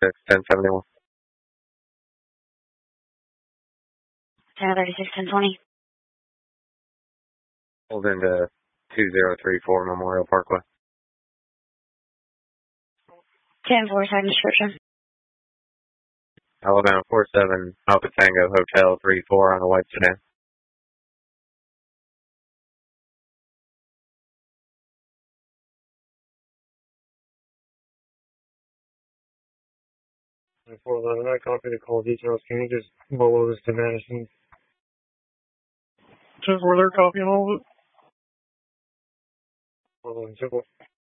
1036, 1071. 1036, 1020. Hold into 2034 Memorial Parkway. 10-4, second description. Alabama 47, Alpha Tango Hotel 34 on a white sedan. 411, I copy the call details. Can you just roll this to Madison? 10-4, they're copying all of it. 411,